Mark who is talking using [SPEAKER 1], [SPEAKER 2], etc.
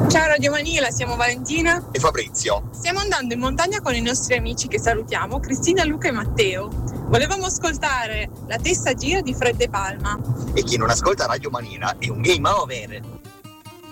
[SPEAKER 1] Ciao Radio Manila, siamo Valentina
[SPEAKER 2] e Fabrizio.
[SPEAKER 1] Stiamo andando in montagna con i nostri amici che salutiamo, Cristina, Luca e Matteo. Volevamo ascoltare La testa gira di Fred De Palma.
[SPEAKER 2] E chi non ascolta Radio Manila è un game over.